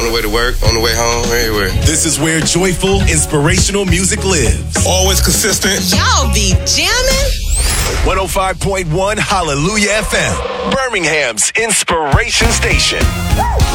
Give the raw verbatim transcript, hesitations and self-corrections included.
On the way to work, on the way home, everywhere. This is where joyful, inspirational music lives. Always consistent. Y'all be jamming. one oh five point one Hallelujah F M, Birmingham's inspiration station.